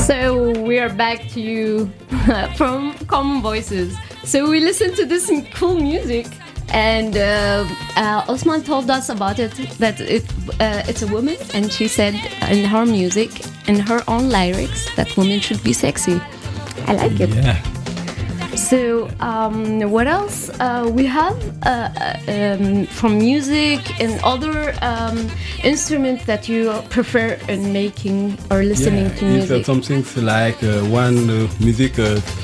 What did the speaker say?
So we are back to you from Common Voices. So we listened to this cool music, and Osman told us about it, that it's a woman, and she said in her music, in her own lyrics, that women should be sexy. I like it. Yeah. So what else we have from music and other instruments that you prefer in making or listening to music? It's something like one music